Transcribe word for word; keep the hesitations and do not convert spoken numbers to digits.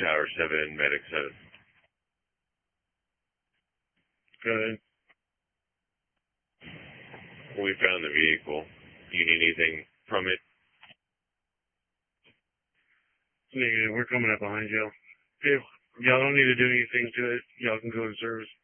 Tower seven, Medic seven. Good. We found the vehicle. Do you need anything from it? Negative. We're coming up behind y'all. If y'all don't need to do anything to it, y'all can go in service.